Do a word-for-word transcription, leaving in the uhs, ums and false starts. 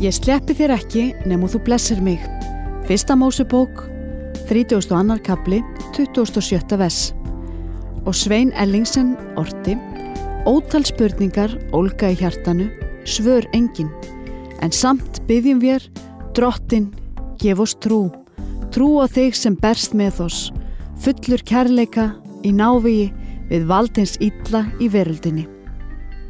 Ég sleppi þér ekki nema þú blessir mig. Fyrsta Mósebók, þrítugasti og annar kafli, tuttugasta og sjötta vers. Og Svein Ellingsen orti: Ótal spurningar ólga í hjartanu, svör engin. En samt biðjum við, Drottinn, gef oss trú. Trú á þig sem berst með oss, fullur kærleika í návigi við vald hins illa í veröldinni.